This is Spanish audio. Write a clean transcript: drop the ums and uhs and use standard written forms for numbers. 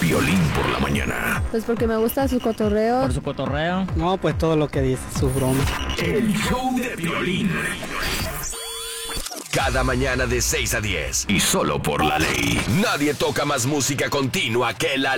Piolín por la mañana. Pues porque me gusta su cotorreo. Por su cotorreo. No, pues todo lo que dice, sus bromas. El show de Piolín. Cada mañana de 6 a 10. Y solo por la ley. Nadie toca más música continua que la